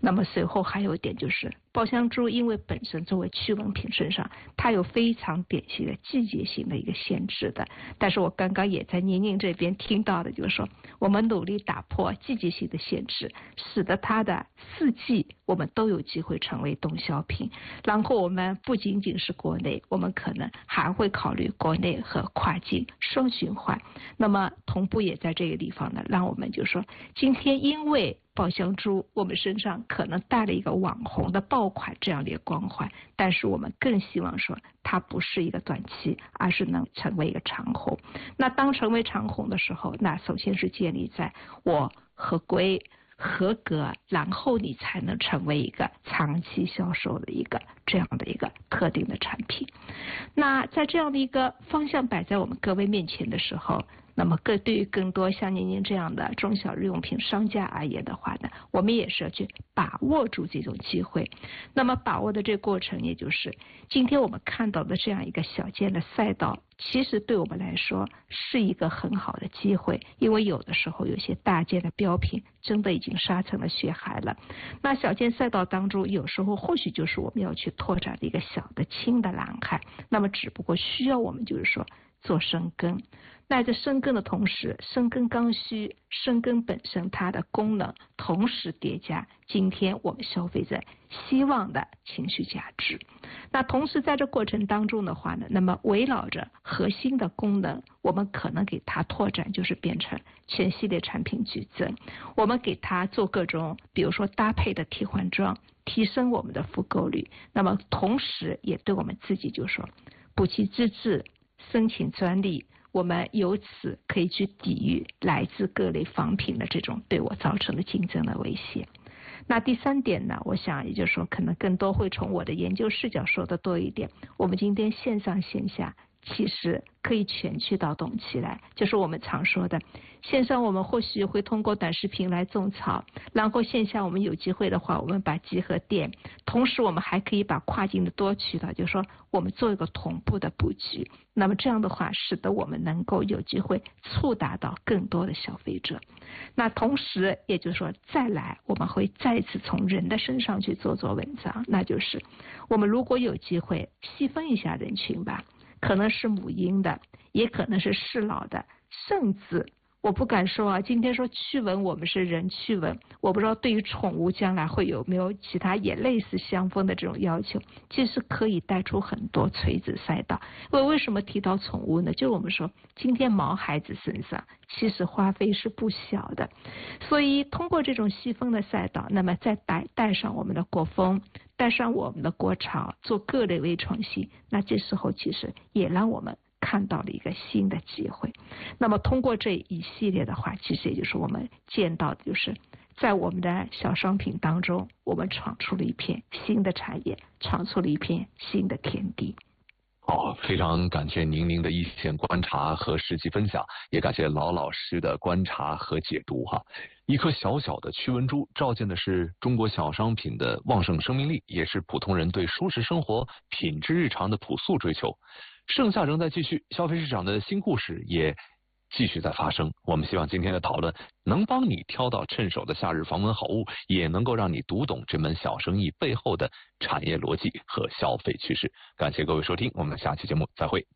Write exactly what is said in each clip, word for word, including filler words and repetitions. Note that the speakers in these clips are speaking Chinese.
那么随后还有一点就是爆香猪，因为本身作为驱蚊品身上，它有非常典型的季节性的一个限制的。但是我刚刚也在宁宁这边听到的，就是说我们努力打破季节性的限制，使得它的四季我们都有机会成为动销品。然后我们不仅仅是国内，我们可能还会考虑国内和跨境双循环。那么同步也在这个地方呢，让我们就说今天因为爆香猪我们身上可能带了一个网红的爆款这样的一个光环，但是我们更希望说它不是一个短期，而是能成为一个长红。那当成为长红的时候，那首先是建立在我合规合格，然后你才能成为一个长期销售的一个这样的一个特定的产品。那在这样的一个方向摆在我们各位面前的时候，那么更对于更多像您您这样的中小日用品商家而言的话呢，我们也是要去把握住这种机会。那么把握的这个过程，也就是今天我们看到的这样一个小件的赛道，其实对我们来说是一个很好的机会，因为有的时候有些大件的标品真的已经杀成了血海了。那小件赛道当中，有时候或许就是我们要去拓展的一个小的轻的蓝海，那么只不过需要我们就是说做深耕。那在深耕的同时，深耕刚需，深耕本身它的功能，同时叠加今天我们消费者希望的情绪价值。那同时在这过程当中的话呢，那么围绕着核心的功能，我们可能给它拓展，就是变成全系列产品矩阵，我们给它做各种比如说搭配的替换装，提升我们的复购率。那么同时也对我们自己就说补齐资质，申请专利，我们由此可以去抵御来自各类仿品的这种对我造成的竞争的威胁。那第三点呢，我想也就是说可能更多会从我的研究视角说的多一点，我们今天线上线下其实可以全驱到动起来，就是我们常说的线上我们或许会通过短视频来种草，然后线下我们有机会的话我们把集合店，同时我们还可以把跨境的多渠道，就是说我们做一个同步的布局。那么这样的话使得我们能够有机会触达到更多的消费者。那同时也就是说再来我们会再次从人的身上去做做文章，那就是我们如果有机会细分一下人群吧，可能是母婴的，也可能是适老的，甚至我不敢说啊，今天说驱蚊我们是人驱蚊，我不知道对于宠物将来会有没有其他也类似相逢的这种要求，其实可以带出很多垂直赛道。因为为什么提到宠物呢，就我们说今天毛孩子身上其实花费是不小的，所以通过这种细分的赛道，那么再带带上我们的国风，带上我们的国潮，做各类微创新，那这时候其实也让我们看到了一个新的机会。那么通过这一系列的话，其实也就是我们见到的就是在我们的小商品当中，我们闯出了一片新的产业，闯出了一片新的天地。 好、哦，非常感谢宁宁的一线观察和实际分享，也感谢老老师的观察和解读哈。一颗小小的驱蚊珠，照见的是中国小商品的旺盛生命力，也是普通人对舒适生活、品质日常的朴素追求。盛夏仍在继续，消费市场的新故事也继续在发生。我们希望今天的讨论能帮你挑到趁手的夏日防蚊好物，也能够让你读懂这门小生意背后的产业逻辑和消费趋势。感谢各位收听，我们下期节目再会。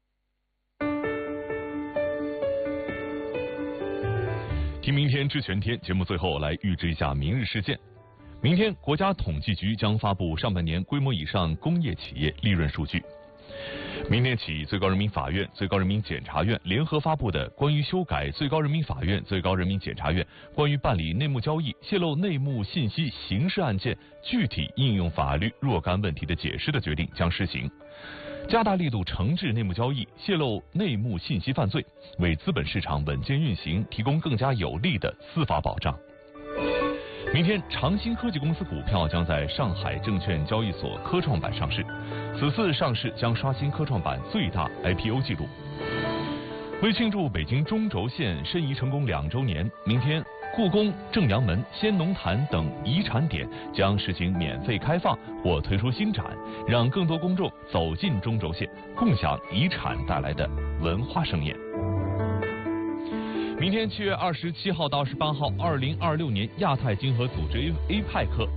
听明天知全天节目最后来预知一下明日事件。明天国家统计局将发布上半年规模以上工业企业利润数据。明天起，最高人民法院、最高人民检察院联合发布的关于修改最高人民法院、最高人民检察院关于办理内幕交易、泄露内幕信息刑事案件具体应用法律若干问题的解释的决定将施行，加大力度惩治内幕交易、泄露内幕信息犯罪，为资本市场稳健运行提供更加有力的司法保障。明天，长兴科技公司股票将在上海证券交易所科创板上市，此次上市将刷新科创板最大 I P O 记录。为庆祝北京中轴线申遗成功两周年，明天故宫、正阳门、先农坛等遗产点将实行免费开放或推出新展，让更多公众走进中轴线，共享遗产带来的文化盛宴。明天七月二十七号到二十八号，二零二六年亚太经合组织 A 派克